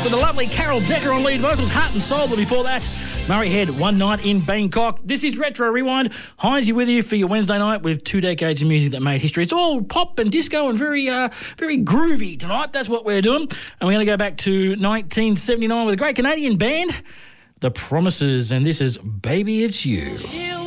with the lovely Carol Decker on lead vocals, Heart and Soul, but before that, Murray Head, One Night in Bangkok. This is Retro Rewind. Heinzie with you for your Wednesday night with 2 decades of music that made history. It's all pop and disco and very groovy tonight. That's what we're doing. And we're going to go back to 1979 with a great Canadian band, The Promises, and this is Baby It's You.